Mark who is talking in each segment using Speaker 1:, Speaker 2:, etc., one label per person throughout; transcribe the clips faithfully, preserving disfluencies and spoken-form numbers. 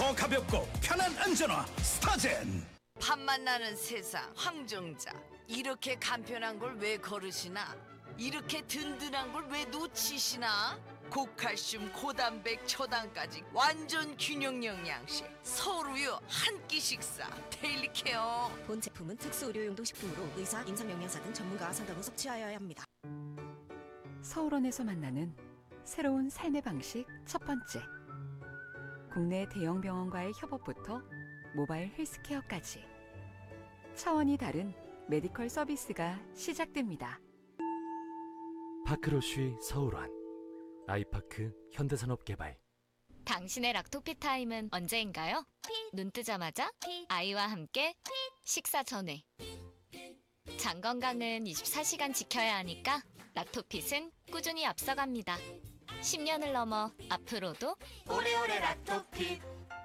Speaker 1: 더 가볍고 편한 안전화 스타젠.
Speaker 2: 밥맛 나는 세상 황정자. 이렇게 간편한 걸 왜 거르시나? 이렇게 든든한 걸 왜 놓치시나? 고칼슘, 고단백, 초당까지 완전 균형 영양식. 서울우유 한 끼 식사 데일리 케어.
Speaker 3: 본 제품은 특수 의료용도 식품으로 의사, 임상영양사 등 전문가와 상담 후 섭취하여야 합니다.
Speaker 4: 서울원에서 만나는 새로운 삶의 방식 첫 번째. 국내 대형 병원과의 협업부터 모바일 헬스케어까지 차원이 다른 메디컬 서비스가 시작됩니다.
Speaker 5: 파크로쉬 서울원, 아이파크 현대산업개발.
Speaker 6: 당신의 락토피 타임은 언제인가요? 눈 뜨자마자 아이와 함께 식사 전에. 장 건강은 이십사 시간 지켜야 하니까 락토핏은 꾸준히 앞서갑니다. 십 년을 넘어 앞으로도 오래오래 락토핏.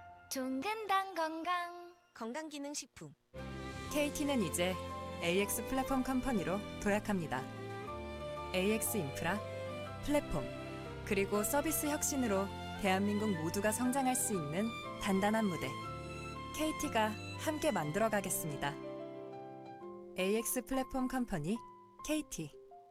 Speaker 6: 둥근당 건강.
Speaker 3: 건강기능식품.
Speaker 7: 케이티는 이제 에이엑스 플랫폼 컴퍼니로 도약합니다. 에이엑스 인프라, 플랫폼, 그리고 서비스 혁신으로 대한민국 모두가 성장할 수 있는 단단한 무대. 케이티가 함께 만들어가겠습니다. 에이엑스 플랫폼 컴퍼니 케이티.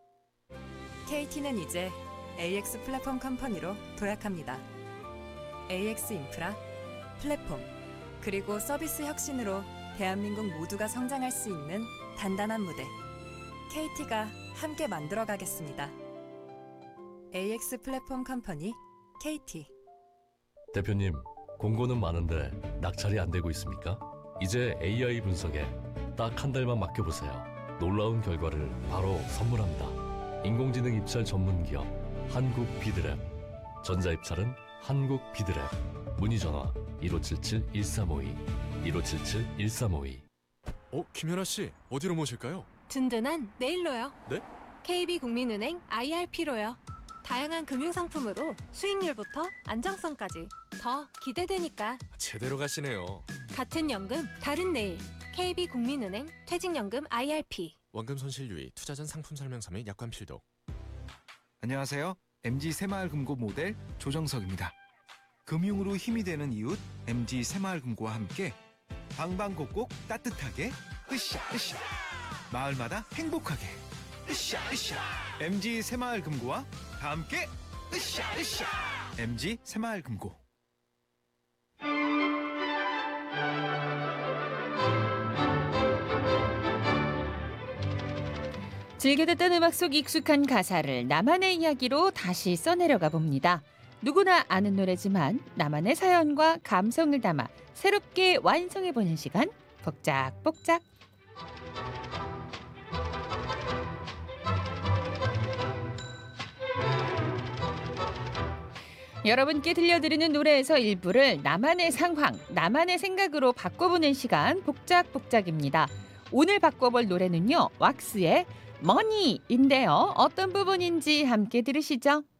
Speaker 7: 케이티는 이제 에이엑스 플랫폼 컴퍼니로 도약합니다. 에이엑스 인프라, 플랫폼, 그리고 서비스 혁신으로 대한민국 모두가 성장할 수 있는 단단한 무대. 케이티가 함께 만들어가겠습니다. 에이엑스 플랫폼 컴퍼니 케이티.
Speaker 8: 대표님, 공고는 많은데 낙찰이 안 되고 있습니까? 이제 에이아이 분석에 딱 한 달만 맡겨보세요. 놀라운 결과를 바로 선물합니다. 인공지능 입찰 전문 기업 한국 비드랩. 전자입찰은 한국 비드랩. 문의 전화 일오칠칠 일삼오이 일오칠칠 일삼오이.
Speaker 9: 어, 김연아 씨, 어디로 모실까요?
Speaker 10: 든든한 내일로요.
Speaker 9: 네?
Speaker 10: 케이비국민은행 아이알피로요. 다양한 금융상품으로 수익률부터 안정성까지 더 기대되니까.
Speaker 9: 제대로 가시네요.
Speaker 10: 같은 연금, 다른 내일. 케이비국민은행 퇴직연금 아이알피.
Speaker 9: 원금 손실 유의, 투자 전 상품 설명서 및 약관 필독.
Speaker 11: 안녕하세요. 엠지 새마을금고 모델 조정석입니다. 금융으로 힘이 되는 이웃 엠지 새마을금고와 함께 방방곡곡 따뜻하게 으쌰 으쌰, 마을마다 행복하게 으쌰 으쌰. 엠지 새마을금고와 다 함께 으쌰 으쌰. 엠지 새마을금고.
Speaker 12: 즐겨 듣던 음악 속 익숙한 가사를 나만의 이야기로 다시 써내려가 봅니다. 누구나 아는 노래지만 나만의 사연과 감성을 담아 새롭게 완성해보는 시간, 복작복작. 여러분께 들려드리는 노래에서 일부를 나만의 상황, 나만의 생각으로 바꿔보는 시간, 복작복작입니다. 오늘 바꿔볼 노래는요, 왁스의 머니인데요. 어떤 부분인지 함께 들으시죠.